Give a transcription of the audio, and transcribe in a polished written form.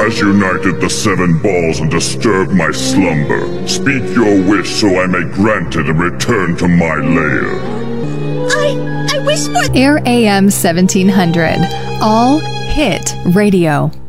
has united the seven balls and disturbed my slumber. Speak your wish so I may grant it and return to my lair. I wish for... Air AM 1700, All Hit Radio.